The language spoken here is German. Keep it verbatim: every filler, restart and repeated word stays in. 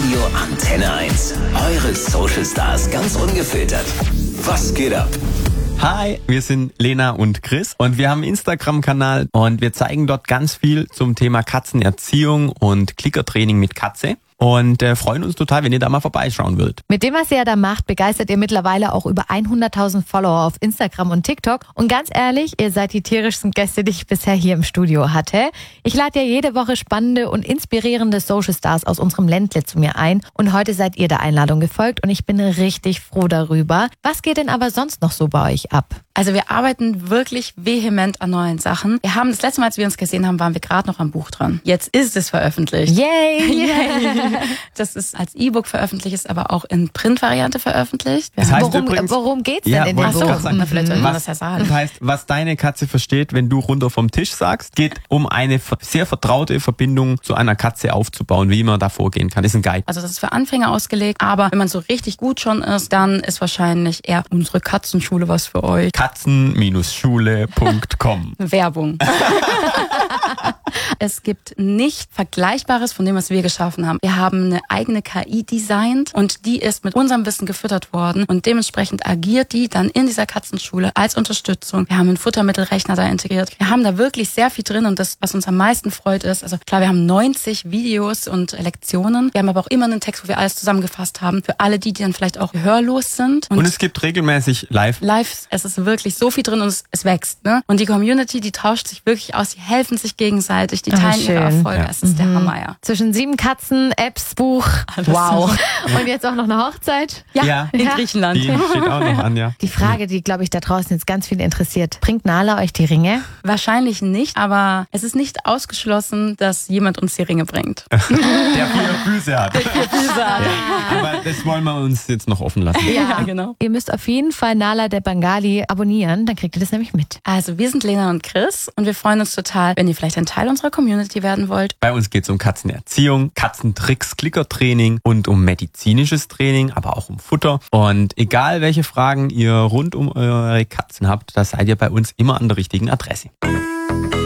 Radio Antenne eins. Eure Social Stars ganz ungefiltert. Was geht ab? Hi, wir sind Lena und Chris und wir haben einen Instagram-Kanal und wir zeigen dort ganz viel zum Thema Katzenerziehung und Klickertraining mit Katze. Und äh, freuen uns total, wenn ihr da mal vorbeischauen würdet. Mit dem, was ihr da macht, begeistert ihr mittlerweile auch über hunderttausend Follower auf Instagram und TikTok. Und ganz ehrlich, ihr seid die tierischsten Gäste, die ich bisher hier im Studio hatte. Ich lade ja jede Woche spannende und inspirierende Social Stars aus unserem Ländle zu mir ein. Und heute seid ihr der Einladung gefolgt und ich bin richtig froh darüber. Was geht denn aber sonst noch so bei euch ab? Also wir arbeiten wirklich vehement an neuen Sachen. Wir haben das letzte Mal, als wir uns gesehen haben, waren wir gerade noch am Buch dran. Jetzt ist es veröffentlicht. Yay! Yay. Das ist als E-Book veröffentlicht, ist aber auch in Print-Variante veröffentlicht. Das heißt worum, übrigens, worum geht's ja, denn in dem wollte ich Buch? gerade sagen. Na, vielleicht soll ich mal Was, das ja sagen. das heißt, was deine Katze versteht, wenn du runter vom Tisch sagst, geht um eine sehr vertraute Verbindung zu einer Katze aufzubauen, wie man da vorgehen kann. Ist ein Guide. Also das ist für Anfänger ausgelegt, aber wenn man so richtig gut schon ist, dann ist wahrscheinlich eher unsere Katzenschule was für euch. katzen Schule Punkt com Werbung. Es gibt nichts Vergleichbares von dem, was wir geschaffen haben. Wir haben eine eigene K I designt und die ist mit unserem Wissen gefüttert worden und dementsprechend agiert die dann in dieser Katzenschule als Unterstützung. Wir haben einen Futtermittelrechner da integriert. Wir haben da wirklich sehr viel drin und das, was uns am meisten freut, ist, also klar, wir haben neunzig Videos und Lektionen. Wir haben aber auch immer einen Text, wo wir alles zusammengefasst haben für alle die, die dann vielleicht auch hörlos sind. Und, und es gibt regelmäßig live. Live, es ist wirklich so viel drin und es, es wächst, ne? Und die Community, die tauscht sich wirklich aus, die helfen sich gegenseitig, die Ah, teilen ihre schön. Erfolge. Ja. Es ist der Hammer, ja. Zwischen sieben Katzen, Apps, Buch. Alles Wow. Und jetzt auch noch eine Hochzeit. Ja, Ja. in Ja. Griechenland. Die steht auch noch an, ja. Die Frage, die, glaube ich, da draußen jetzt ganz viele interessiert. Bringt Nala euch die Ringe? Wahrscheinlich nicht, aber es ist nicht ausgeschlossen, dass jemand uns die Ringe bringt. Der vier Füße hat. Ja, aber das wollen wir uns jetzt noch offen lassen. Ja, genau. Ihr müsst auf jeden Fall Nala der Bengali abonnieren, dann kriegt ihr das nämlich mit. Also wir sind Lena und Chris und wir freuen uns total, wenn ihr vielleicht ein Teil unserer Community werden wollt. Bei uns geht es um Katzenerziehung, Katzentricks, Klickertraining und um medizinisches Training, aber auch um Futter. Und egal welche Fragen ihr rund um eure Katzen habt, da seid ihr bei uns immer an der richtigen Adresse.